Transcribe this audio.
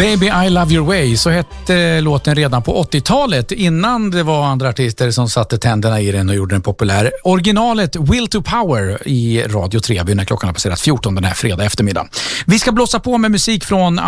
Baby I Love Your Way, så hette låten redan på 80-talet, innan det var andra artister som satte tänderna i den och gjorde den populär. Originalet Will to Power i Radio Treby när klockan har passerat 14 den här fredag eftermiddag. Vi ska blåsa på med musik från